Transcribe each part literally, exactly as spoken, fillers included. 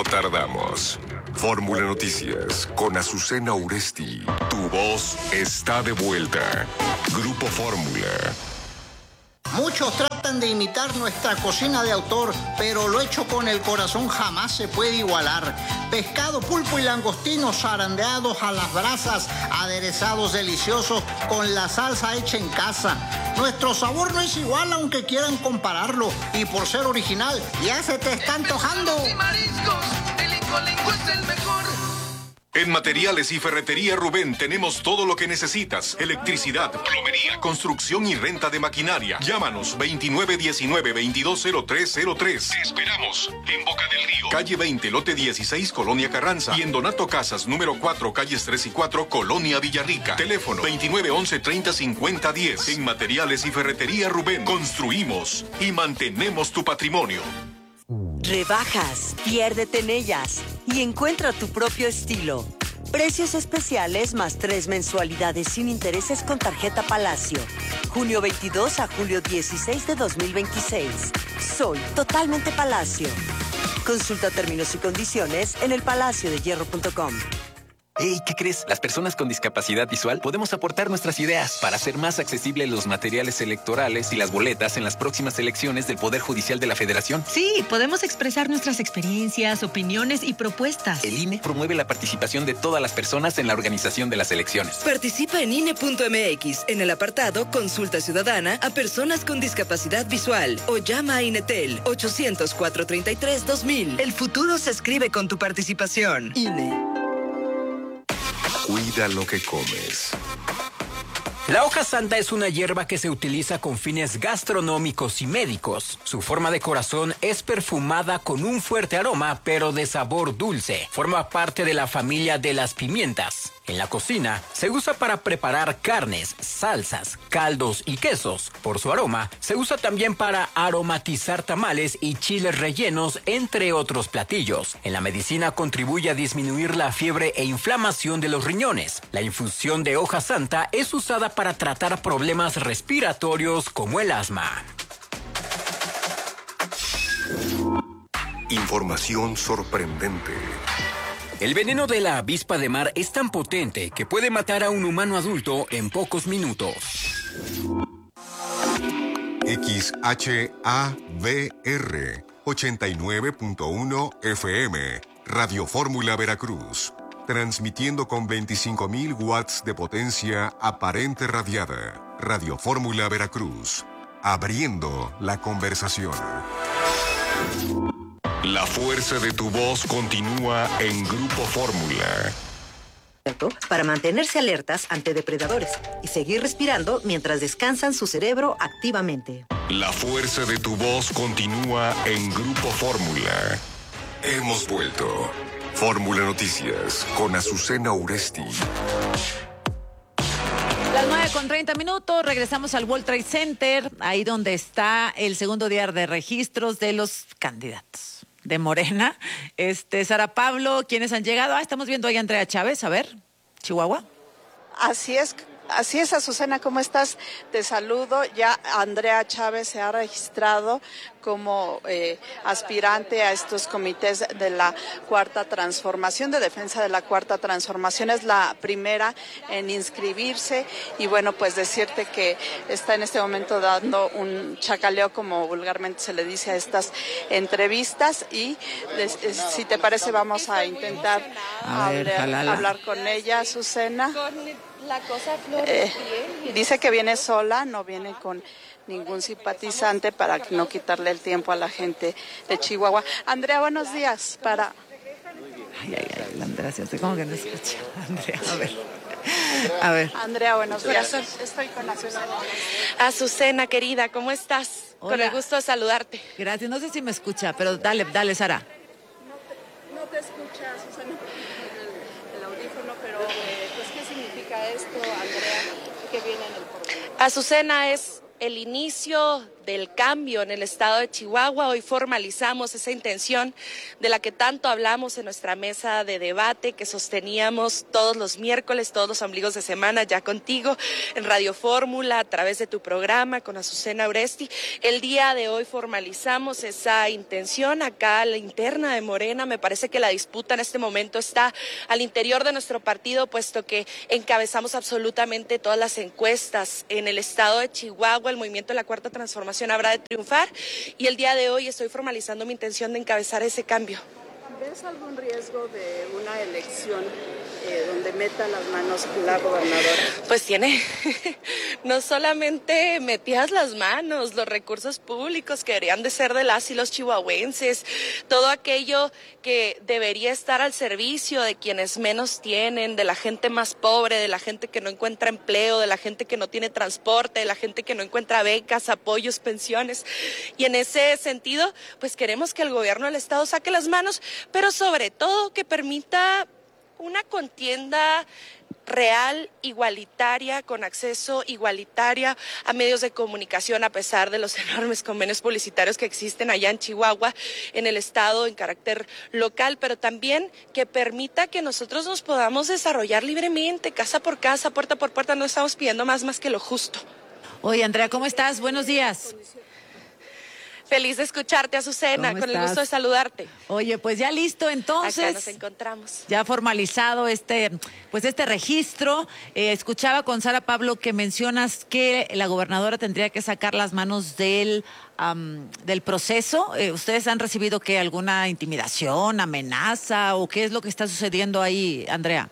No tardamos. Fórmula Noticias con Azucena Uresti. Tu voz está de vuelta. Grupo Fórmula. Muchos tratan de imitar nuestra cocina de autor, pero lo hecho con el corazón jamás se puede igualar. Pescado, pulpo y langostinos zarandeados a las brasas, aderezados deliciosos con la salsa hecha en casa. Nuestro sabor no es igual aunque quieran compararlo, y por ser original ya se te está antojando. Y mariscos, el Incolinco es el mejor. En Materiales y Ferretería Rubén tenemos todo lo que necesitas. Electricidad, plomería, construcción y renta de maquinaria. Llámanos veintinueve diecinueve veintidós cero tres cero tres. Te esperamos en Boca del Río. Calle veinte, lote dieciséis, Colonia Carranza. Y en Donato Casas, número cuatro, calles tres y cuatro, Colonia Villarrica. Teléfono veintinueve once treinta cincuenta diez. En Materiales y Ferretería Rubén construimos y mantenemos tu patrimonio. Rebajas, piérdete en ellas y encuentra tu propio estilo. Precios especiales más tres mensualidades sin intereses con tarjeta Palacio. junio veintidós a julio dieciséis de dos mil veintiséis. Soy totalmente Palacio. Consulta términos y condiciones en el palacio de hierro punto com. Hey, ¿qué crees? Las personas con discapacidad visual podemos aportar nuestras ideas para hacer más accesibles los materiales electorales y las boletas en las próximas elecciones del Poder Judicial de la Federación. Sí, podemos expresar nuestras experiencias, opiniones y propuestas. El I N E promueve la participación de todas las personas en la organización de las elecciones. Participa en I N E punto M X en el apartado Consulta Ciudadana a personas con discapacidad visual o llama a INETEL ochocientos, cuatrocientos treinta y tres, dos mil. El futuro se escribe con tu participación. I N E. Cuida lo que comes. La hoja santa es una hierba que se utiliza con fines gastronómicos y médicos. Su forma de corazón es perfumada con un fuerte aroma, pero de sabor dulce. Forma parte de la familia de las pimientas. En la cocina se usa para preparar carnes, salsas, caldos y quesos. Por su aroma, se usa también para aromatizar tamales y chiles rellenos, entre otros platillos. En la medicina contribuye a disminuir la fiebre e inflamación de los riñones. La infusión de hoja santa es usada para tratar problemas respiratorios como el asma. Información sorprendente. El veneno de la avispa de mar es tan potente que puede matar a un humano adulto en pocos minutos. X H A V R ochenta y nueve punto uno F M, Radio Fórmula Veracruz, transmitiendo con veinticinco mil watts de potencia aparente radiada. Radio Fórmula Veracruz, abriendo la conversación. La fuerza de tu voz continúa en Grupo Fórmula. Para mantenerse alertas ante depredadores y seguir respirando mientras descansan su cerebro activamente. La fuerza de tu voz continúa en Grupo Fórmula. Hemos vuelto. Fórmula Noticias con Azucena Uresti. Las nueve con treinta minutos, regresamos al World Trade Center, ahí donde está el segundo día de registros de los candidatos de Morena. Este, Sara Pablo, ¿quiénes han llegado? Ah, estamos viendo ahí a Andrea Chávez, a ver, Chihuahua. Así es. Así es, Azucena, ¿cómo estás? Te saludo. Ya Andrea Chávez se ha registrado como eh, aspirante a estos comités de la Cuarta Transformación, de defensa de la Cuarta Transformación. Es la primera en inscribirse y bueno, pues decirte que está en este momento dando un chacaleo, como vulgarmente se le dice a estas entrevistas, y des, eh, si te parece vamos a intentar a ver, hablar, hablar con ella, Azucena. La cosa, Flor, eh, dice que viene sola, no viene con ningún simpatizante para no quitarle el tiempo a la gente de Chihuahua. Andrea, buenos días. Para... Ay, ay, ay, la Andrea se hace como que no escucha. Andrea, a ver. A ver. Andrea, buenos días. Estoy con Azucena. Azucena, querida, ¿cómo estás? Hola. Con el gusto de saludarte. Gracias, no sé si me escucha, pero dale, dale, Sara. No te, no te escucha, Azucena, el, el audífono, pero eh, pues, ¿qué significa esto, Andrea, que viene en el porvenir? Azucena, es el inicio del cambio en el estado de Chihuahua. Hoy formalizamos esa intención de la que tanto hablamos en nuestra mesa de debate que sosteníamos todos los miércoles, todos los ombligos de semana, ya contigo en Radio Fórmula, a través de tu programa con Azucena Oresti. El día de hoy formalizamos esa intención acá a la interna de Morena. Me parece que la disputa en este momento está al interior de nuestro partido, puesto que encabezamos absolutamente todas las encuestas en el estado de Chihuahua. El movimiento de la Cuarta Transformación habrá de triunfar y el día de hoy estoy formalizando mi intención de encabezar ese cambio. ¿Ves algún riesgo de una elección eh, donde meta las manos la gobernadora? Pues tiene no solamente metidas las manos, los recursos públicos que deberían de ser de las y los chihuahuenses, todo aquello que debería estar al servicio de quienes menos tienen, de la gente más pobre, de la gente que no encuentra empleo, de la gente que no tiene transporte, de la gente que no encuentra becas, apoyos, pensiones. Y en ese sentido, pues queremos que el gobierno del estado saque las manos, pero sobre todo que permita una contienda real, igualitaria, con acceso igualitaria a medios de comunicación, a pesar de los enormes convenios publicitarios que existen allá en Chihuahua, en el estado, en carácter local, pero también que permita que nosotros nos podamos desarrollar libremente, casa por casa, puerta por puerta. No estamos pidiendo más, más que lo justo. Oye, Andrea, ¿cómo estás? Buenos días. Feliz de escucharte, Azucena, con el gusto de saludarte. Oye, pues ya listo, entonces. Acá nos encontramos. Ya formalizado este, pues este registro. Eh, escuchaba con Sara Pablo que mencionas que la gobernadora tendría que sacar las manos del, um, del proceso. Eh, ¿Ustedes han recibido qué, alguna intimidación, amenaza o qué es lo que está sucediendo ahí, Andrea?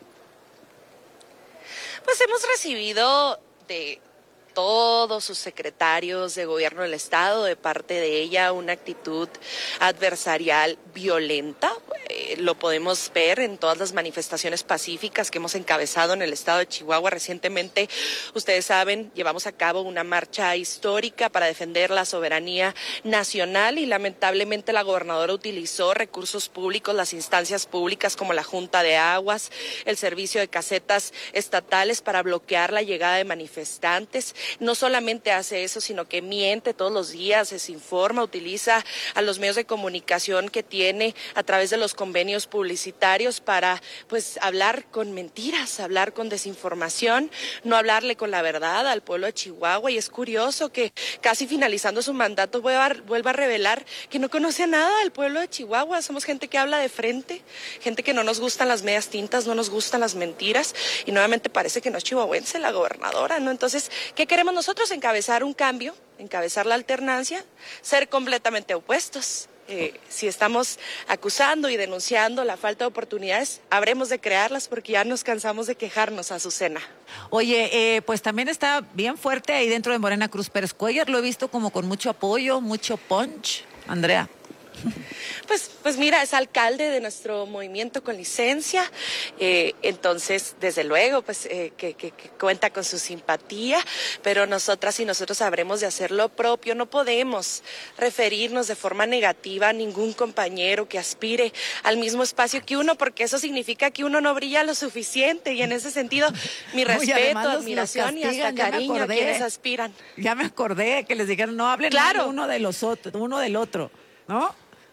Pues hemos recibido de todos sus secretarios de gobierno del estado, de parte de ella, una actitud adversarial violenta. Eh, lo podemos ver en todas las manifestaciones pacíficas que hemos encabezado en el estado de Chihuahua. Recientemente, ustedes saben, llevamos a cabo una marcha histórica para defender la soberanía nacional y lamentablemente la gobernadora utilizó recursos públicos, las instancias públicas como la Junta de Aguas, el servicio de casetas estatales para bloquear la llegada de manifestantes. No solamente hace eso, sino que miente todos los días, desinforma, utiliza a los medios de comunicación que tiene a través de los convenios publicitarios para, pues, hablar con mentiras, hablar con desinformación, no hablarle con la verdad al pueblo de Chihuahua. Y es curioso que casi finalizando su mandato vuelva, vuelva a revelar que no conoce a nada del pueblo de Chihuahua. Somos gente que habla de frente, gente que no nos gustan las medias tintas, no nos gustan las mentiras, y nuevamente parece que no es chihuahuense la gobernadora, ¿no? Entonces, ¿qué queremos nosotros? Encabezar un cambio, encabezar la alternancia, ser completamente opuestos. Eh, si estamos acusando y denunciando la falta de oportunidades, habremos de crearlas porque ya nos cansamos de quejarnos, Azucena. Oye, eh, pues también está bien fuerte ahí dentro de Morena Cruz Pérez Cuellar, lo he visto como con mucho apoyo, mucho punch, Andrea. Pues, pues mira, es alcalde de nuestro movimiento con licencia, eh, entonces desde luego pues eh, que, que, que cuenta con su simpatía, pero nosotras y nosotros habremos de hacer lo propio. No podemos referirnos de forma negativa a ningún compañero que aspire al mismo espacio que uno, porque eso significa que uno no brilla lo suficiente, y en ese sentido mi respeto, Oye, admiración y hasta cariño a quienes aspiran. Ya me acordé que les dijeron no hablen claro. uno de los otros, uno del otro, ¿no?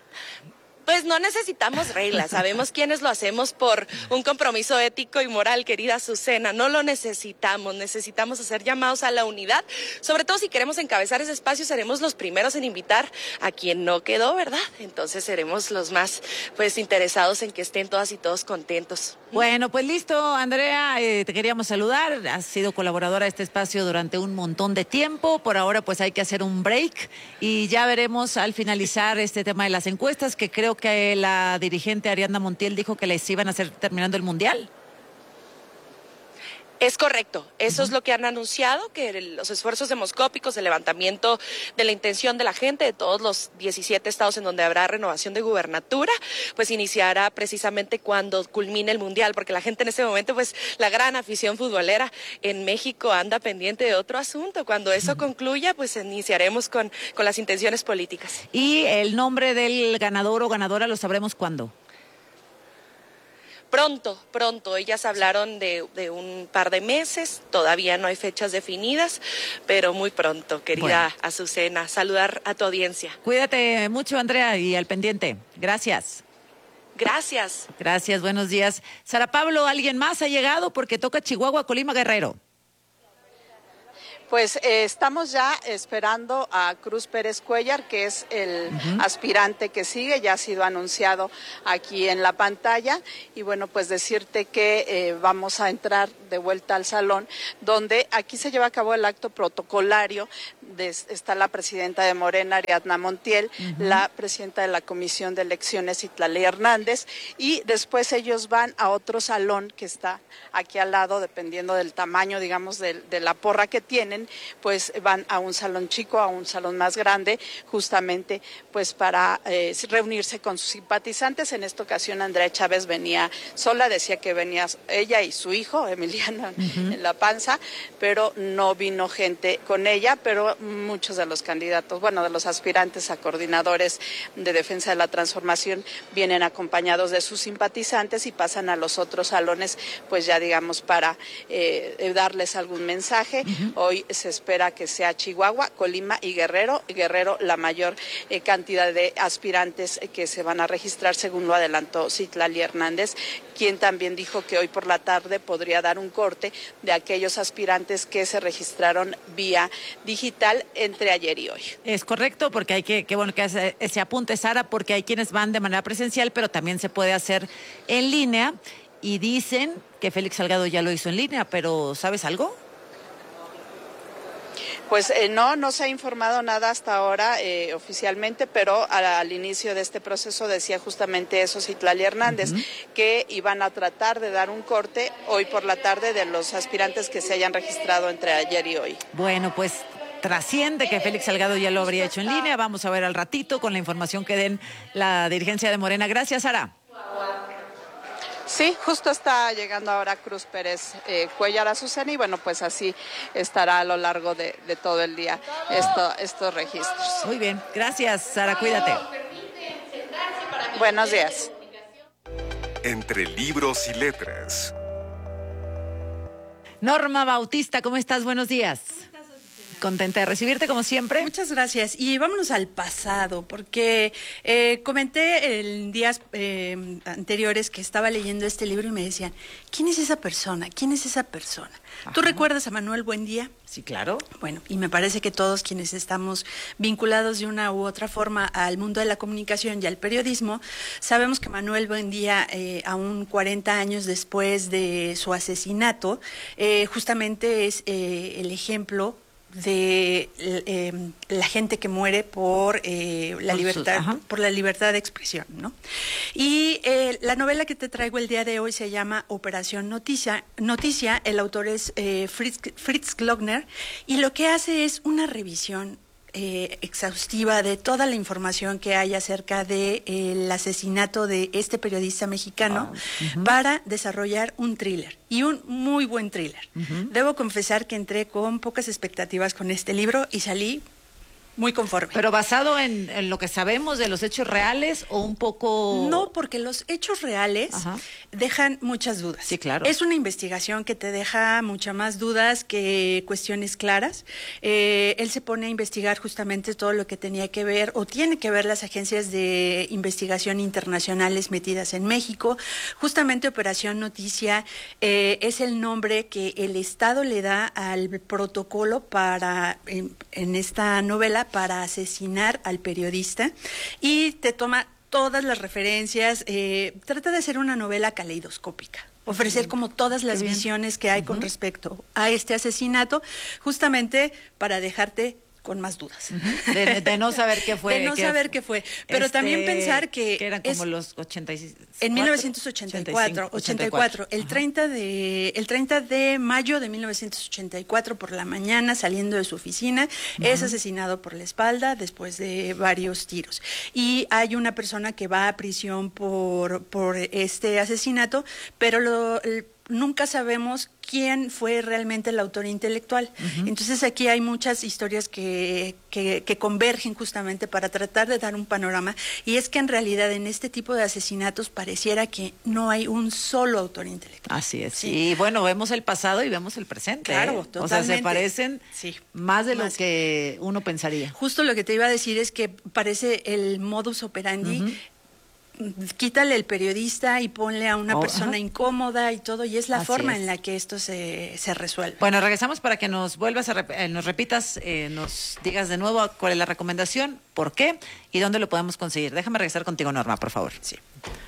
Pues no necesitamos reglas, sabemos quiénes lo hacemos por un compromiso ético y moral, querida Azucena, no lo necesitamos, necesitamos hacer llamados a la unidad, sobre todo si queremos encabezar ese espacio, seremos los primeros en invitar a quien no quedó, ¿verdad? Entonces seremos los más, pues, interesados en que estén todas y todos contentos. Bueno, pues listo, Andrea, eh, te queríamos saludar, has sido colaboradora de este espacio durante un montón de tiempo, por ahora pues hay que hacer un break y ya veremos al finalizar este tema de las encuestas, que creo que la dirigente Ariadna Montiel dijo que les iban a hacer terminando el Mundial. Es correcto, eso uh-huh. es lo que han anunciado, que los esfuerzos demoscópicos, el levantamiento de la intención de la gente de todos los diecisiete estados en donde habrá renovación de gubernatura, pues iniciará precisamente cuando culmine el Mundial, porque la gente en ese momento, pues la gran afición futbolera en México anda pendiente de otro asunto. Cuando eso uh-huh. concluya, pues iniciaremos con, con las intenciones políticas. ¿Y el nombre del ganador o ganadora lo sabremos cuándo? Pronto, pronto. Ellas hablaron de, de un par de meses, todavía no hay fechas definidas, pero muy pronto, querida bueno. Azucena. Saludar a tu audiencia. Cuídate mucho, Andrea, y al pendiente. Gracias. Gracias. Gracias, buenos días. Sara Pablo, ¿alguien más ha llegado? Porque toca Chihuahua, Colima, Guerrero. Pues eh, estamos ya esperando a Cruz Pérez Cuellar, que es el uh-huh. aspirante que sigue, ya ha sido anunciado aquí en la pantalla. Y bueno, pues decirte que eh, vamos a entrar de vuelta al salón, donde aquí se lleva a cabo el acto protocolario. De, está la presidenta de Morena, Ariadna Montiel, uh-huh. la presidenta de la Comisión de Elecciones, Citlali Hernández, y después ellos van a otro salón que está aquí al lado, dependiendo del tamaño, digamos, de, de la porra que tienen, pues van a un salón chico, a un salón más grande, justamente pues para eh, reunirse con sus simpatizantes. En esta ocasión Andrea Chávez venía sola, decía que venía ella y su hijo, Emiliano, uh-huh. en la panza, pero no vino gente con ella, pero muchos de los candidatos, bueno, de los aspirantes a coordinadores de Defensa de la Transformación vienen acompañados de sus simpatizantes y pasan a los otros salones, pues ya digamos para eh, darles algún mensaje. Uh-huh. Hoy se espera que sea Chihuahua, Colima y Guerrero. Guerrero, la mayor eh, cantidad de aspirantes eh, que se van a registrar, según lo adelantó Citlali Hernández, quien también dijo que hoy por la tarde podría dar un corte de aquellos aspirantes que se registraron vía digital entre ayer y hoy. Es correcto, porque hay que, que bueno que ese, ese apunte, Sara, porque hay quienes van de manera presencial, pero también se puede hacer en línea, y dicen que Félix Salgado ya lo hizo en línea, pero ¿sabes algo? Pues eh, no, no se ha informado nada hasta ahora eh, oficialmente, pero al, al inicio de este proceso decía justamente eso Citlali Hernández, uh-huh. que iban a tratar de dar un corte hoy por la tarde de los aspirantes que se hayan registrado entre ayer y hoy. Bueno, pues trasciende que Félix Salgado ya lo habría hecho en línea. Vamos a ver al ratito con la información que den la dirigencia de Morena. Gracias, Sara. Sí, justo está llegando ahora Cruz Pérez eh, Cuellar, Azucena, y bueno, pues así estará a lo largo de, de todo el día esto, estos registros. Muy bien, gracias, Sara, cuídate. Buenos días. Entre libros y letras. Norma Bautista, ¿cómo estás? Buenos días. Contenta de recibirte como siempre. Muchas gracias. Y vámonos al pasado, porque eh, comenté en días eh, anteriores que estaba leyendo este libro y me decían, ¿quién es esa persona? ¿Quién es esa persona? Ajá. ¿Tú recuerdas a Manuel Buendía? Sí, claro. Bueno, y me parece que todos quienes estamos vinculados de una u otra forma al mundo de la comunicación y al periodismo, sabemos que Manuel Buendía, eh, aún cuarenta años después de su asesinato, eh, justamente es eh, el ejemplo de eh, la gente que muere por eh, la por libertad sus, por la libertad de expresión, ¿no? Y eh, la novela que te traigo el día de hoy se llama Operación Noticia. Noticia, el autor es eh, Fritz, Fritz Glockner, y lo que hace es una revisión Eh, exhaustiva de toda la información que hay acerca del de, eh, asesinato de este periodista mexicano, uh-huh. para desarrollar un thriller, y un muy buen thriller. Uh-huh. Debo confesar que entré con pocas expectativas con este libro y salí muy conforme. ¿Pero basado en, en lo que sabemos de los hechos reales o un poco...? No, porque los hechos reales Ajá. dejan muchas dudas. Sí, claro. Es una investigación que te deja muchas más dudas que cuestiones claras. Eh, él se pone a investigar justamente todo lo que tenía que ver o tiene que ver las agencias de investigación internacionales metidas en México. Justamente Operación Noticia eh, es el nombre que el Estado le da al protocolo para, en, en esta novela, para asesinar al periodista, y te toma todas las referencias, eh, trata de hacer una novela caleidoscópica, ofrecer como todas las visiones que hay uh-huh. con respecto a este asesinato, justamente para dejarte con más dudas. Uh-huh. De, de no saber qué fue. De no qué saber qué fue. Pero este, también pensar que... que eran como es, los ochenta y seis... En mil novecientos ochenta y cuatro, ochenta y cuatro, el treinta de, el treinta de mayo de mil novecientos ochenta y cuatro, por la mañana, saliendo de su oficina, uh-huh. es asesinado por la espalda después de varios tiros. Y hay una persona que va a prisión por, por este asesinato, pero lo... El, nunca sabemos quién fue realmente el autor intelectual. Uh-huh. Entonces aquí hay muchas historias que, que, que convergen justamente para tratar de dar un panorama, y es que en realidad en este tipo de asesinatos pareciera que no hay un solo autor intelectual. Así es. Sí. Y bueno, vemos el pasado y vemos el presente. Claro, ¿eh? totalmente. O sea, se parecen sí. más de más lo que uno pensaría. Justo lo que te iba a decir es que parece el modus operandi. Uh-huh. Quítale el periodista y ponle a una oh, persona ajá. incómoda y todo, y es la Así forma es. en la que esto se, se resuelve. Bueno, regresamos para que nos vuelvas a rep- eh, nos repitas, eh, nos digas de nuevo cuál es la recomendación, por qué y dónde lo podemos conseguir. Déjame regresar contigo, Norma, por favor. Sí.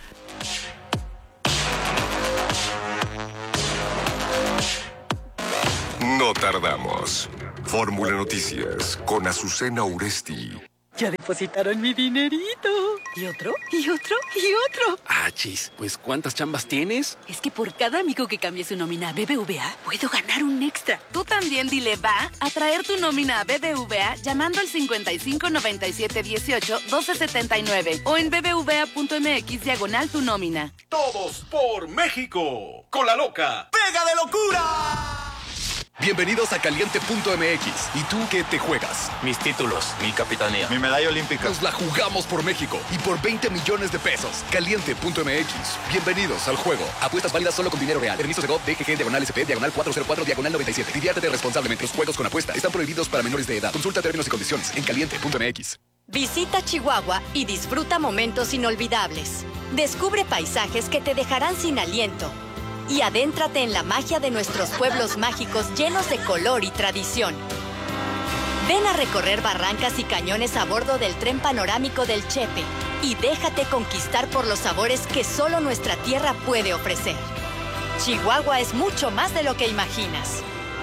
No tardamos. Fórmula Noticias con Azucena Uresti. Ya depositaron mi dinerito. ¿Y otro? ¿Y otro? ¿Y otro? Ah, chis, pues ¿cuántas chambas tienes? Es que por cada amigo que cambie su nómina a B B V A, puedo ganar un extra. Tú también dile va a traer tu nómina a B B V A llamando al cincuenta y cinco noventa y siete dieciocho doce setenta y nueve o en bbva.mx diagonal tu nómina. Todos por México. Con la loca. ¡Pega de locura! Bienvenidos a Caliente punto M X. ¿Y tú qué te juegas? Mis títulos, mi capitanía, mi medalla olímpica. Nos la jugamos por México y por veinte millones de pesos. Caliente punto M X. Bienvenidos al juego. Apuestas válidas solo con dinero real. Permisos de G O V, D G G, diagonal S P, diagonal cuatro cero cuatro, diagonal noventa y siete. Diviértete responsablemente. Los juegos con apuesta están prohibidos para menores de edad. Consulta términos y condiciones en Caliente punto M X. Visita Chihuahua y disfruta momentos inolvidables. Descubre paisajes que te dejarán sin aliento. Y adéntrate en la magia de nuestros pueblos mágicos llenos de color y tradición. Ven a recorrer barrancas y cañones a bordo del tren panorámico del Chepe y déjate conquistar por los sabores que solo nuestra tierra puede ofrecer. Chihuahua es mucho más de lo que imaginas.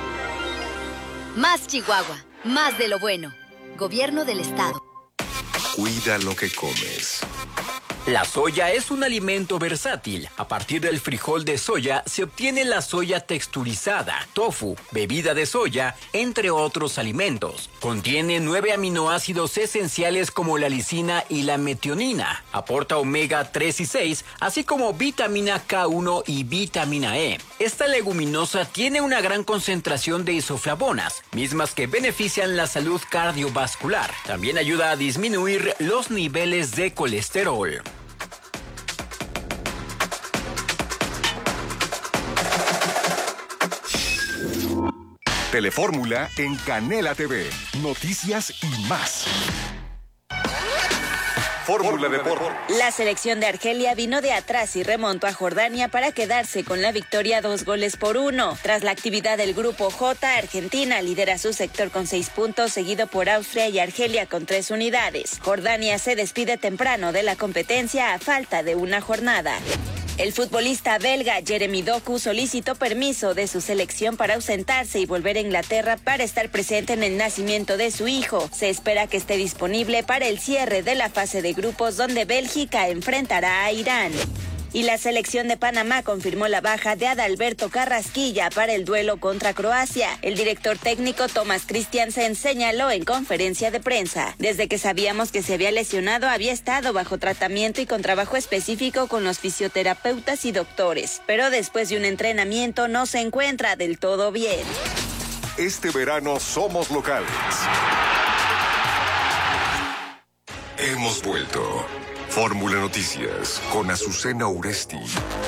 Más Chihuahua, más de lo bueno. Gobierno del Estado. Cuida lo que comes. La soya es un alimento versátil. A partir del frijol de soya se obtiene la soya texturizada, tofu, bebida de soya, entre otros alimentos. Contiene nueve aminoácidos esenciales como la lisina y la metionina. Aporta omega tres y seis, así como vitamina K uno y vitamina E. Esta leguminosa tiene una gran concentración de isoflavonas, mismas que benefician la salud cardiovascular. También ayuda a disminuir los niveles de colesterol. Telefórmula en Canela T V. Noticias y más. Fórmula Deportes. La selección de Argelia vino de atrás y remontó a Jordania para quedarse con la victoria dos goles por uno. Tras la actividad del grupo J, Argentina lidera su sector con seis puntos, seguido por Austria y Argelia con tres unidades. Jordania se despide temprano de la competencia a falta de una jornada. El futbolista belga Jeremy Doku solicitó permiso de su selección para ausentarse y volver a Inglaterra para estar presente en el nacimiento de su hijo. Se espera que esté disponible para el cierre de la fase de grupos donde Bélgica enfrentará a Irán. Y la selección de Panamá confirmó la baja de Adalberto Carrasquilla para el duelo contra Croacia. El director técnico Thomas Christiansen señaló en conferencia de prensa: desde que sabíamos que se había lesionado había estado bajo tratamiento y con trabajo específico con los fisioterapeutas y doctores, pero después de un entrenamiento no se encuentra del todo bien. Este verano somos locales. Hemos vuelto. Fórmula Noticias con Azucena Uresti.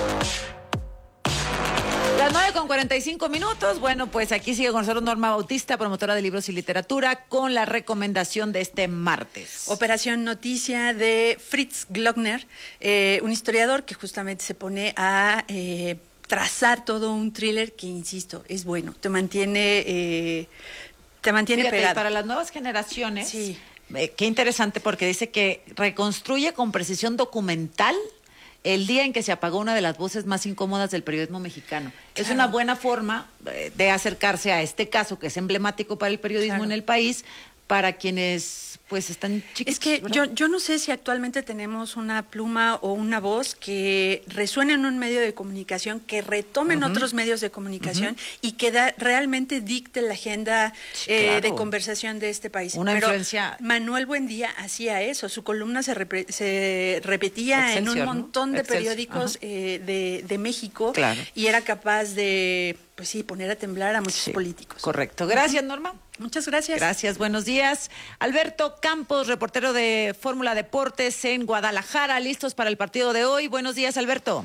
Las nueve con cuarenta y cinco minutos. Bueno, pues aquí sigue con nosotros Norma Bautista, promotora de libros y literatura, con la recomendación de este martes. Operación Noticia de Fritz Glockner, eh, un historiador que justamente se pone a eh, trazar todo un thriller que, insisto, es bueno. Te mantiene, eh, te mantiene Fíjate, pegado. Para las nuevas generaciones. Sí. Eh, qué interesante, porque dice que reconstruye con precisión documental el día en que se apagó una de las voces más incómodas del periodismo mexicano. Claro. Es una buena forma eh, de acercarse a este caso que es emblemático para el periodismo claro. en el país, para quienes pues están chiquitos. Es que yo, yo no sé si actualmente tenemos una pluma o una voz que resuene en un medio de comunicación, que retomen uh-huh. otros medios de comunicación uh-huh. y que da, realmente dicte la agenda sí, eh, claro. de conversación de este país. Una Pero influencia. Manuel Buendía hacía eso, su columna se, repre- se repetía Excelsior, en un montón ¿no? de Excelsior. periódicos uh-huh. eh, de, de México claro. y era capaz de pues sí, poner a temblar a muchos Sí, políticos. Correcto. Gracias, Norma. Muchas gracias. Gracias, buenos días. Alberto Campos, reportero de Fórmula Deportes en Guadalajara, listos para el partido de hoy. Buenos días, Alberto.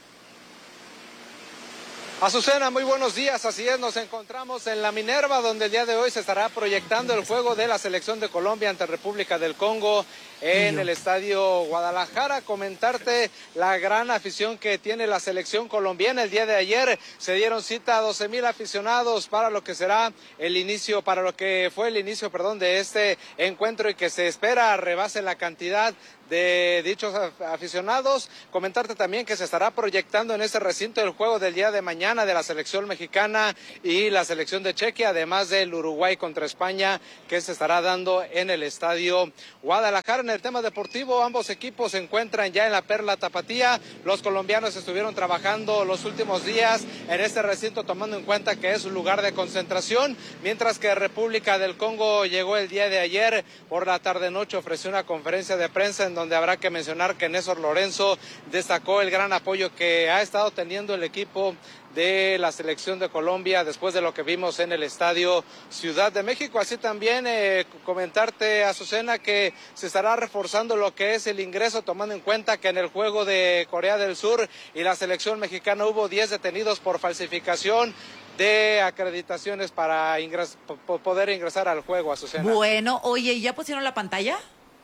Azucena, muy buenos días, así es, nos encontramos en la Minerva, donde el día de hoy se estará proyectando el juego de la selección de Colombia ante República del Congo en el Estadio Guadalajara. Comentarte la gran afición que tiene la selección colombiana. El día de ayer se dieron cita a doce mil aficionados para lo que será el inicio, para lo que fue el inicio, perdón, de este encuentro, y que se espera rebase la cantidad de dichos aficionados. Comentarte también que se estará proyectando en ese recinto el juego del día de mañana de la selección mexicana y la selección de Chequia, además del Uruguay contra España, que se estará dando en el Estadio Guadalajara. En el tema deportivo, ambos equipos se encuentran ya en la Perla Tapatía. Los colombianos estuvieron trabajando los últimos días en este recinto, tomando en cuenta que es un lugar de concentración, mientras que República del Congo llegó el día de ayer por la tarde-noche, ofreció una conferencia de prensa en donde habrá que mencionar que Néstor Lorenzo destacó el gran apoyo que ha estado teniendo el equipo de la selección de Colombia después de lo que vimos en el Estadio Ciudad de México. Así también eh, comentarte, Azucena, que se estará reforzando lo que es el ingreso, tomando en cuenta que en el juego de Corea del Sur y la selección mexicana hubo diez detenidos por falsificación de acreditaciones para ingres- poder ingresar al juego, Azucena. Bueno, oye, ¿y ya pusieron la pantalla?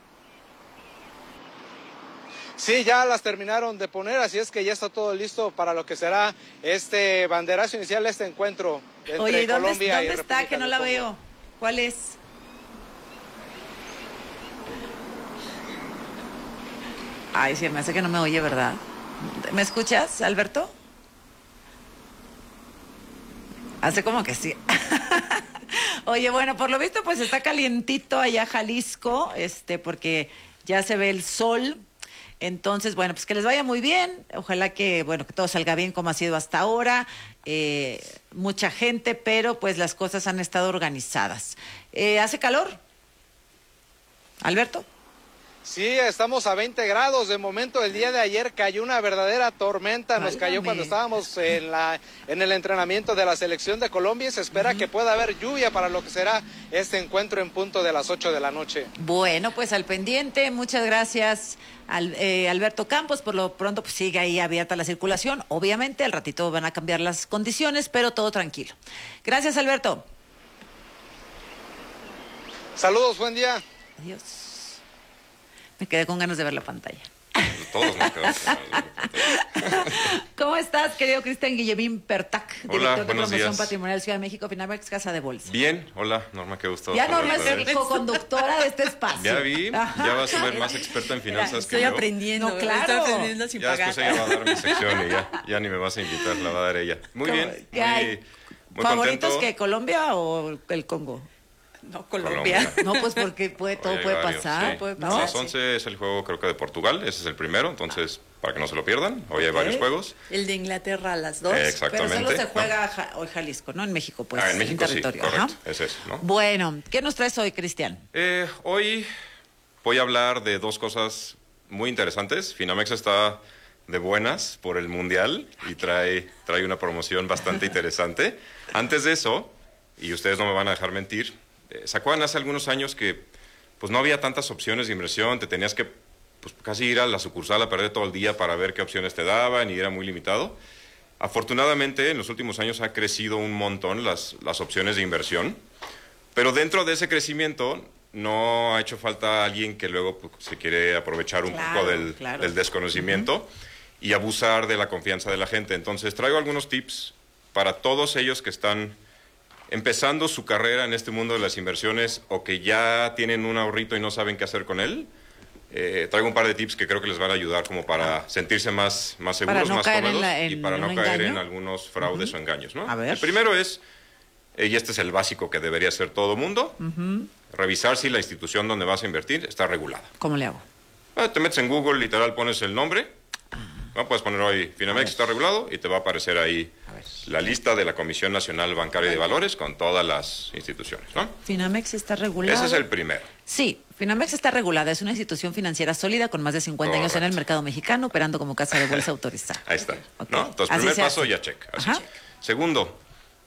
Sí, ya las terminaron de poner, así es que ya está todo listo para lo que será este banderazo inicial, este encuentro entre Oye, ¿dónde, Colombia ¿dónde y está? República Que no del la Congo. veo. ¿Cuál es? Ay, sí, me hace que no me oye, ¿verdad? ¿Me escuchas, Alberto? Hace como que sí. Oye, bueno, por lo visto, pues está calientito allá Jalisco, este, porque ya se ve el sol. Entonces, bueno, pues que les vaya muy bien. Ojalá que, bueno, que todo salga bien como ha sido hasta ahora. Eh, mucha gente, pero pues las cosas han estado organizadas. Eh, ¿Hace calor? ¿Alberto? Sí, estamos a veinte grados. De momento, el día de ayer cayó una verdadera tormenta. Nos cayó Válgame. cuando estábamos en la en el entrenamiento de la selección de Colombia, y se espera que pueda haber lluvia para lo que será este encuentro en punto de las ocho de la noche. Bueno, pues al pendiente, muchas gracias al, eh, Alberto Campos. Por lo pronto pues sigue ahí abierta la circulación. Obviamente al ratito van a cambiar las condiciones, pero todo tranquilo. Gracias, Alberto. Saludos, buen día. Adiós. Me quedé con ganas de ver la pantalla. Todos nos quedamos. ¿Cómo estás, querido Cristian Guillemín Pertac, Hola, director de buenos Promoción días. Patrimonial Ciudad de México, Finamex Casa de Bolsa? Bien, hola, Norma, qué gusto. Ya Norma saludarte. es co-conductora de este espacio. Ya vi, Ajá. ya vas a ver más experta en finanzas Estoy que yo. aprendiendo, No, claro. estoy aprendiendo sin Ya pagar. después ella va a dar mi sección y ya, ya ni me vas a invitar, la va a dar ella. Muy ¿Cómo? bien, ¿Qué hay? muy, muy ¿Favoritos contento. que Colombia o el Congo? No, Colombia. Colombia. No, pues porque puede, todo Hay puede varios, pasar. sí. Puede A pasar. las once es el juego, creo que de Portugal, ese es el primero, entonces para que no se lo pierdan, hoy hay Ok. varios juegos. El de Inglaterra a las dos. Eh, Pero exactamente. solo se ¿no? juega ja- hoy Jalisco, ¿no? En México, pues. Ah, en México sí, territorio. correcto, Ajá. es eso, ¿no? Bueno, ¿qué nos traes hoy, Cristian? Eh, hoy voy a hablar de dos cosas muy interesantes. Finamex está de buenas por el Mundial y trae, trae una promoción bastante interesante. Antes de eso, y ustedes no me van a dejar mentir, eh, ¿se acuerdan hace algunos años que pues no había tantas opciones de inversión? Te tenías que pues, casi ir a la sucursal a perder todo el día para ver qué opciones te daban y era muy limitado. Afortunadamente, en los últimos años ha crecido un montón las, las opciones de inversión, pero dentro de ese crecimiento no ha hecho falta alguien que luego pues, se quiere aprovechar un Claro, poco del, claro. del desconocimiento y abusar de la confianza de la gente. Entonces traigo algunos tips para todos ellos que están empezando su carrera en este mundo de las inversiones o que ya tienen un ahorrito y no saben qué hacer con él. Eh, traigo un par de tips que creo que les van a ayudar como para sentirse más, más Para seguros, no más caer en cómodos la- en y para no un caer engaño. en algunos fraudes Ujú. o engaños, ¿no? A ver. El primero es, eh, y este es el básico que debería hacer todo mundo, Ujú. revisar si la institución donde vas a invertir está regulada. ¿Cómo le hago? Ah, te metes en Google, literal, pones el nombre, ¿no? Puedes poner hoy Finamex está regulado y te va a aparecer ahí la lista de la Comisión Nacional Bancaria de Valores con todas las instituciones, ¿no? Finamex está regulada. Ese es el primero. Sí, Finamex está regulada. Es una institución financiera sólida con más de cincuenta años en el mercado mexicano, operando como casa de bolsa autorizada. Ahí está, ¿no? Entonces, Así primer se paso, hace. ya check. Así Ajá. es. Segundo,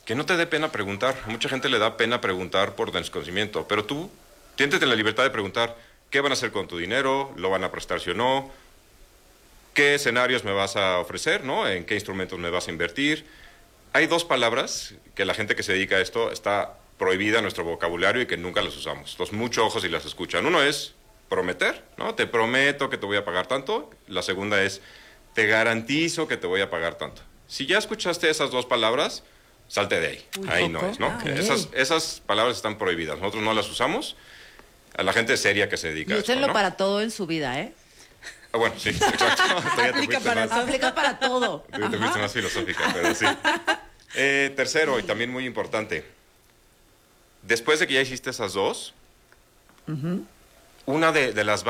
que no te dé pena preguntar. A mucha gente le da pena preguntar por desconocimiento, pero tú siéntete en la libertad de preguntar qué van a hacer con tu dinero, lo van a prestar sí o no, qué escenarios me vas a ofrecer, ¿no? En qué instrumentos me vas a invertir. Hay dos palabras que la gente que se dedica a esto está prohibida en nuestro vocabulario y que nunca las usamos. Los mucho ojos y las escuchan. Uno es prometer, ¿no? Te prometo que te voy a pagar tanto. La segunda es te garantizo que te voy a pagar tanto. Si ya escuchaste esas dos palabras, salte de ahí. Uy, ahí ¿poco? No es, ¿no? Okay. Esas, esas palabras están prohibidas. Nosotros no las usamos. A la gente seria que se dedica y a esto, úsenlo ¿no? para todo en su vida, ¿eh? Ah, bueno, sí, exacto. Aplica para, más, aplica para todo. Tú te fuiste más filosófica, pero sí. Eh, tercero, y también muy importante, después de que ya hiciste esas dos, uh-huh. una de, de las